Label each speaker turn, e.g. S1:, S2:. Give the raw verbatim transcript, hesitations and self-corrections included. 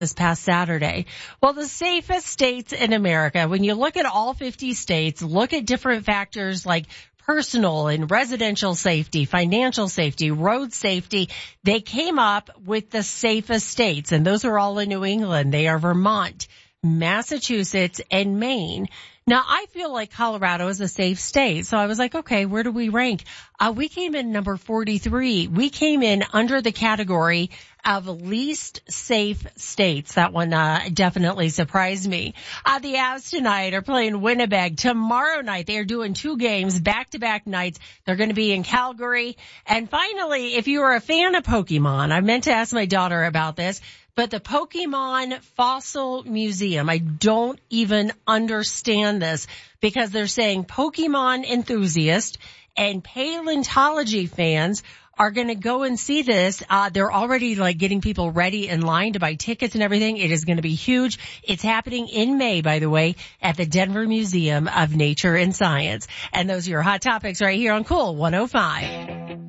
S1: this past Saturday. Well, the safest states in America, when you look at all fifty states, look at different factors like personal and residential safety, financial safety, road safety, they came up with the safest states, and those are all in New England. They are Vermont, Massachusetts, and Maine. Now, I feel like Colorado is a safe state, so I was like, okay, where do we rank? Uh, we came in number forty-three. We came in under the category of least safe states. That one uh, definitely surprised me. Uh, the Avs tonight are playing Winnipeg. Tomorrow night, they are doing two games, back-to-back nights. They're going to be in Calgary. And finally, if you are a fan of Pokemon, I meant to ask my daughter about this, but the Pokemon Fossil Museum, I don't even understand this because they're saying Pokemon enthusiasts and paleontology fans are going to go and see this. Uh, they're already like getting people ready in line to buy tickets and everything. It is going to be huge. It's happening in May, by the way, at the Denver Museum of Nature and Science. And those are your hot topics right here on Cool one oh five.